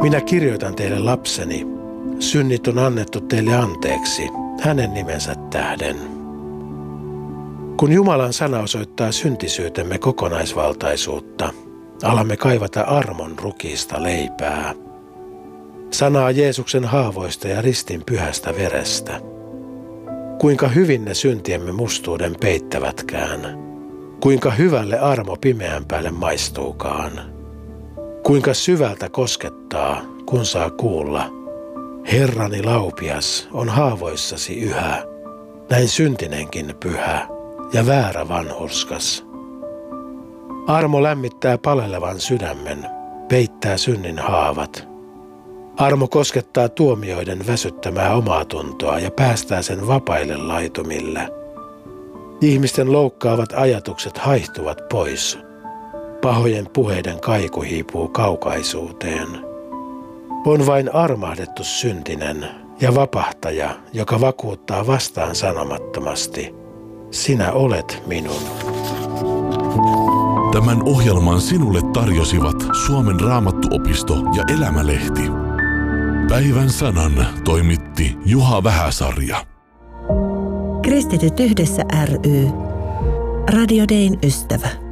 Minä kirjoitan teille lapseni, synnit on annettu teille anteeksi, hänen nimensä tähden. Kun Jumalan sana osoittaa syntisyytemme kokonaisvaltaisuutta, alamme kaivata armon rukiista leipää. Sanaa Jeesuksen haavoista ja ristin pyhästä verestä. Kuinka hyvin ne syntiemme mustuuden peittävätkään. Kuinka hyvälle armo pimeän päälle maistuukaan. Kuinka syvältä koskettaa, kun saa kuulla. Herrani laupias on haavoissasi yhä, näin syntinenkin pyhä ja väärä vanhurskas. Armo lämmittää palelevan sydämen, peittää synnin haavat. Armo koskettaa tuomioiden väsyttämää omaa tuntoa ja päästää sen vapaille laitumille. Ihmisten loukkaavat ajatukset haihtuvat pois. Pahojen puheiden kaiku hiipuu kaukaisuuteen. On vain armahdettu syntinen ja vapahtaja, joka vakuuttaa vastaan sanomattomasti. Sinä olet minun. Tämän ohjelman sinulle tarjosivat Suomen Raamattuopisto ja Elämälehti. Päivän sanan toimitti Juha Vähäsarja. Kristityt yhdessä ry. Radio Dayn ystävä.